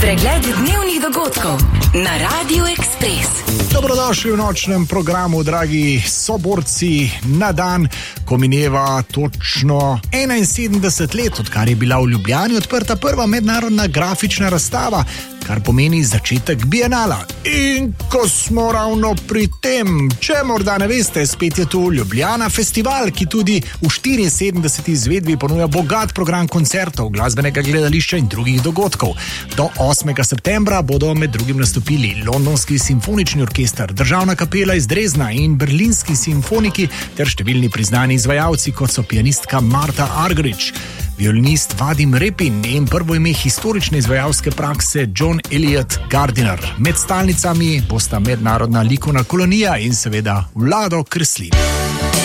Pregled dnevnih dogodkov na Radiu Ekspres. Dobrodošli v nočnem programu, dragi soborci, na dan, ko mineva točno 71 let, odkar je bila v Ljubljani odprta prva mednarodna grafična razstava, kar pomeni začetek bienala. In ko smo ravno pri tem, če morda ne veste, spet je tu Ljubljana festival, ki tudi v 74. izvedbi ponuja bogat program koncertov, glasbenega gledališča in drugih dogodkov. Do 8. septembra bodo med drugim nastopili Londonski simfonični orkester, Državna kapela iz Dresdna in Berlinski simfoniki ter številni priznani izvajalci, kot so pianistka Marta Argerich, violinist Vadim Repin in prvo ime historične izvajalske prakse John Elliot Gardiner. Med stalnicami bosta mednarodna likovna kolonija in seveda Vlado Kreslin.